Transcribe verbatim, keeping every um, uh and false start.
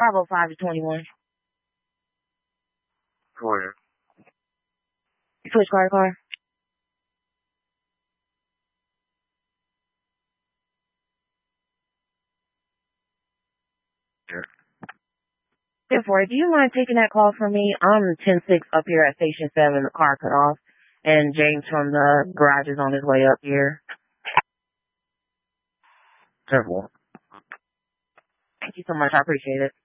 Bravo five to twenty-one. Go ahead. Switch car car. Yeah. Therefore, do you mind taking that call from me? I'm ten six up here at Station seven. The car cut off. And James from the garage is on his way up here. ten four. Thank you so much. I appreciate it.